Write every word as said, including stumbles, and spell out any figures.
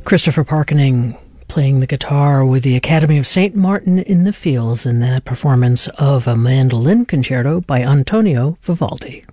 Christopher Parkening playing the guitar with the Academy of Saint Martin in the Fields in that performance of a mandolin concerto by Antonio Vivaldi.